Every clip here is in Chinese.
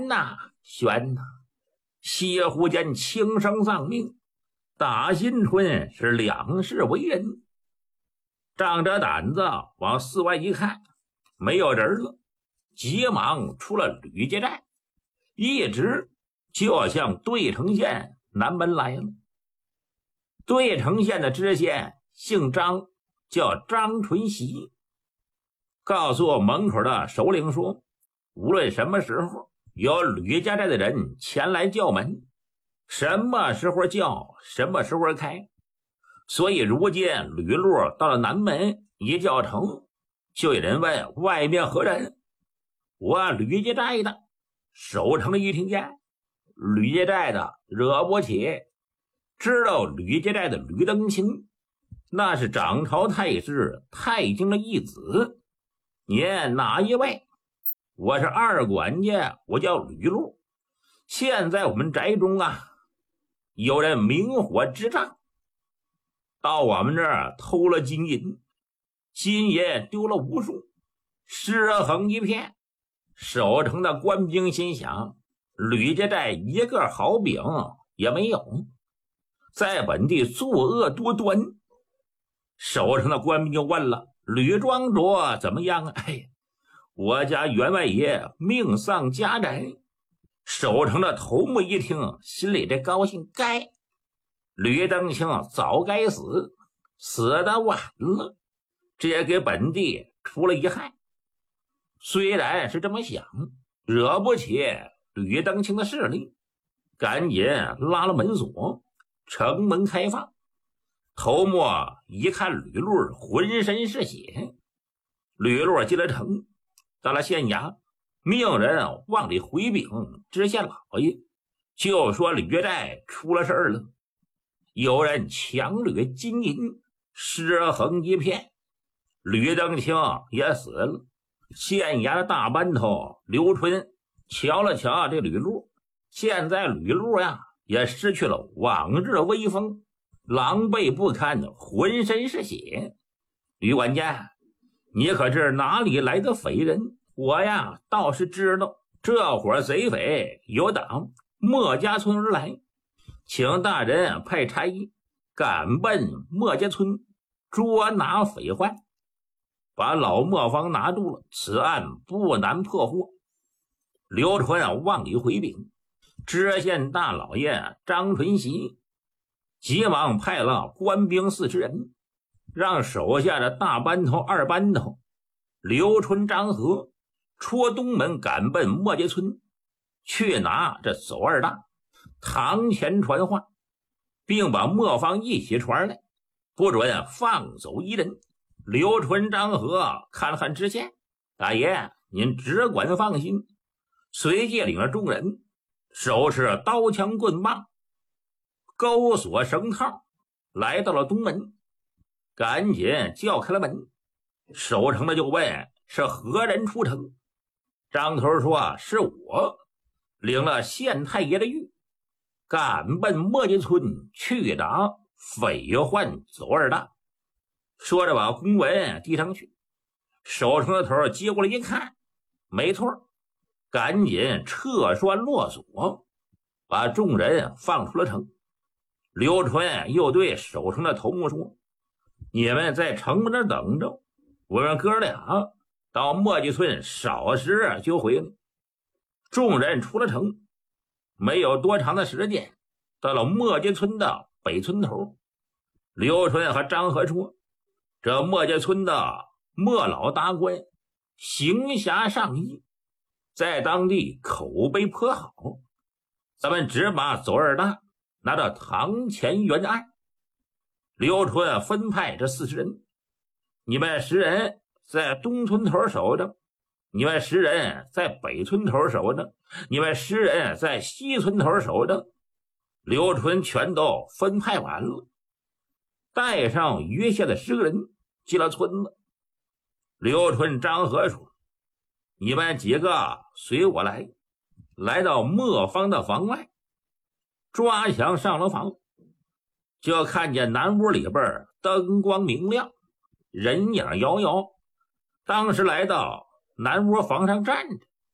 选呐，选呐！邪乎间轻声丧命，大新春是两世为人。仗着胆子往寺外一看，没有人了，急忙出了吕家寨，一直就向对城县南门来了。对城县的知县姓张，叫张纯喜，告诉门口的首领说，无论什么时候有吕家寨的人前来叫门，什么时候叫，什么时候开。所以如今吕路到了南门一叫成，就有人问外面何人？我吕家寨的。守城一听见吕家寨的，惹不起。知道吕家寨的吕登清，那是掌朝太师太京的义子。您哪一位？我是二管家，我叫吕禄。现在我们宅中有人明火执仗，到我们这儿偷了金银，金银丢了无数，尸横一片。守城的官兵心想，吕家寨一个好饼也没有，在本地作恶多端。守城的官兵就问了，吕庄主怎么样？我家员外爷命丧家宅。守城的头目一听，心里这高兴，该吕登清早该死，死得晚了，这也给本地出了一害。虽然是这么想，惹不起吕登清的势力，赶紧拉了门锁，城门开放。头目一看吕禄浑身是血，吕禄进了城，到了县衙，命人往里回禀知县老爷，就说吕家寨出了事了，有人强掠金银，尸横一片，吕登清也死了。县衙的大班头刘春瞧了瞧这吕禄，现在吕禄也失去了往日的威风，狼狈不堪，浑身是血。吕管家，你可知哪里来的匪人？我倒是知道，这伙贼匪有党莫家村而来，请大人派差役赶奔莫家村，捉拿匪患，把老磨坊拿住了，此案不难破获。刘纯往里回禀，知县大老爷张纯喜急忙派了官兵40人，让手下的大班头、二班头刘春、张和出东门赶奔莫家村，去拿这走二大堂前传话，并把磨坊一起传来，不准放走一人。刘纯、张和看了看知县，大爷您只管放心。随即领着众人，手持刀枪棍棒，钩索绳套，来到了东门，赶紧叫开了门。守城的就问是何人出城。张头说是我，领了县太爷的谕，赶奔莫家村去打匪患走二大。说着把公文递上去，守城的头接过来一看，没错，赶紧撤栓落锁，把众人放出了城。刘纯又对守城的头目说，你们在城门那等着，我们哥俩到莫家村少时就回来。众人出了城，没有多长的时间，到了莫家村的北村头。刘纯和张和说，这莫家村的莫老大官行侠仗义，在当地口碑颇好，咱们只把走二大拿到堂前原案。刘纯分派这40人，你们10人在东村头守着，你们10人在北村头守着，你们10人在西村头守着。刘纯全都分派完了，带上余下的10个人进了村子。刘纯、张和说，你们几个随我来，来到磨坊的房外，抓墙上了房，就看见南屋里边灯光明亮，人影摇摇。当时来到南屋房上站着，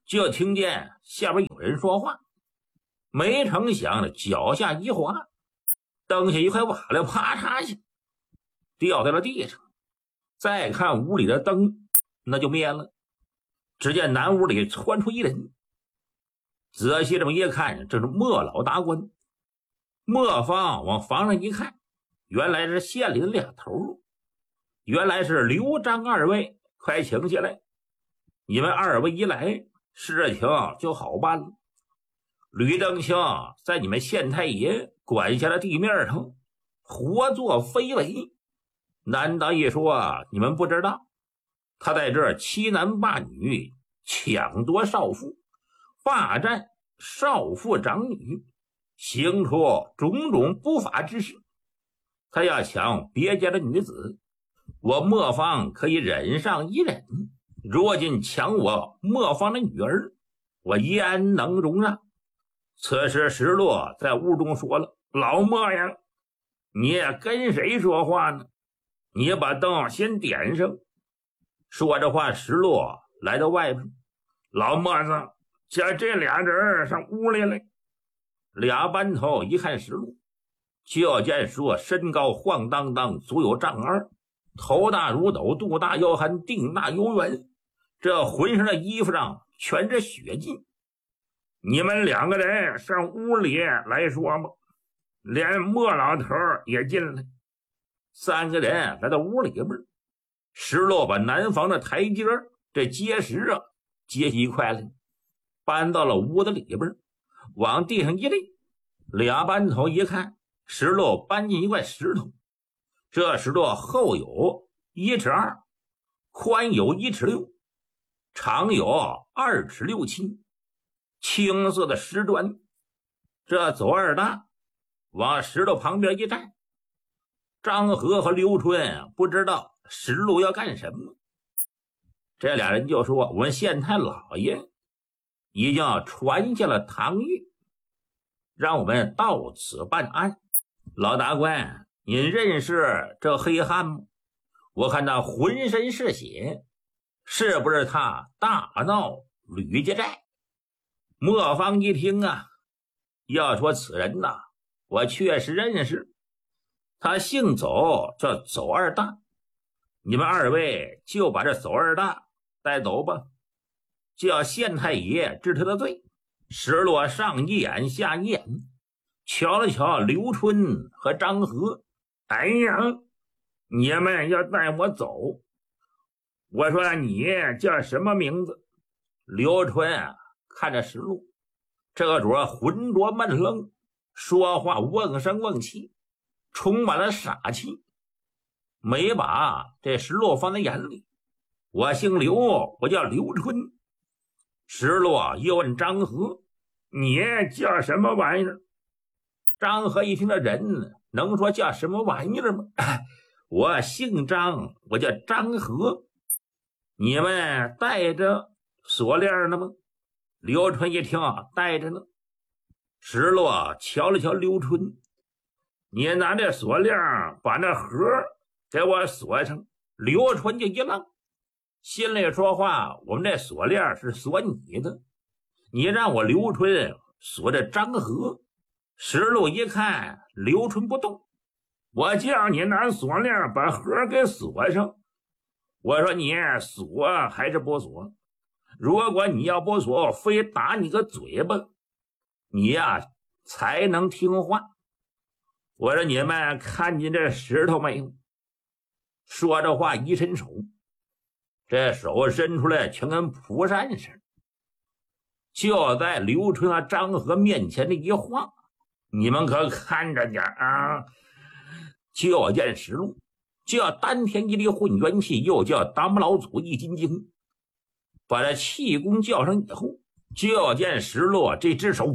就听见下边有人说话，没成想脚下一滑，蹬下一块瓦料，啪嚓一下掉在了地上。再看屋里的灯，那就灭了。只见南屋里窜出一人，仔细这么一看，这是莫老达官。莫方往房上一看，原来是县里的俩头，原来是刘张二位，快请起来。你们二位一来，事情就好办了。吕登清在你们县太爷管辖的地面上活作非为，难道一说你们不知道？他在这欺男霸女，抢夺少妇，霸占少妇长女，行出种种不法之事。他要抢别家的女子，我莫方可以忍上一忍，如今抢我莫方的女儿，我焉能容让？此时石落在屋中说了：老莫呀，你也跟谁说话呢？你把灯先点上。说着话，石落来到外边，老莫子叫这俩人上屋里来。俩班头一看石落，就见石落身高晃荡荡，足有丈二，头大如斗，肚大腰含，腚大有圆，这浑身的衣服上全是血迹。你们两个人上屋里来说吧。连莫老头也进来。三个人来到屋里边，石落把南房的台阶这结石接起一块来，搬到了屋子里边，往地上一立。俩班头一看，石落搬进一块石头，这石头厚有1尺2，宽有1尺6，长有2尺6、7，青色的石砖。这走二大往石头旁边一站，张和和刘春不知道石路要干什么。这俩人就说：我们县太老爷已经传下了堂谕，让我们到此办案。老大官，您认识这黑汉吗？我看他浑身是血，是不是他大闹吕家寨？莫方一听要说此人我确实认识，他姓走，叫走二大。你们二位就把这走二大带走吧，叫县太爷治他的罪。石落上一眼下一眼，瞧了瞧刘春和张和。哎呀，你们要带我走，我说你叫什么名字？刘春看着石路，这个主浑浊闷愣，说话瓮声瓮气，充满了傻气，没把这石落放在眼里。我姓刘，我叫刘春。石落又问张和：你叫什么玩意儿？张和一听这人能说叫什么玩意儿吗？我姓张，我叫张和。你们带着锁链了吗？刘春一听带着呢。石落瞧了瞧刘春：你拿这锁链把那盒给我锁上。刘春就一愣，心里说话：我们这锁链是锁你的，你让我刘春锁着张和。石路一看刘春不动，我叫你拿锁链把盒给锁上，我说你锁还是不锁？如果你要不锁，我非打你个嘴巴，你才能听话。我说你们看见这石头没有？说着话一伸手，这手伸出来全跟蒲扇似的，就在刘春和张和面前的一晃，你们可看着点就见石路，叫丹田一力混元气，又叫达摩老祖一金经，把这气功叫上以后，就见石路这只手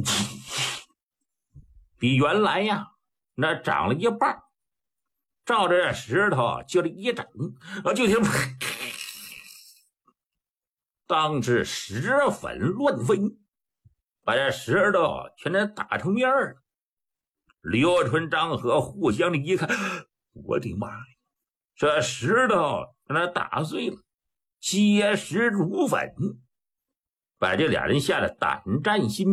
比原来那长了一半，照着这石头就这一整，就听当时石粉乱飞，把这石头全都打成面了。刘春张和互相的一看，我的妈呀，这石头让他打碎了，结石如粉。 把这俩人吓得胆战心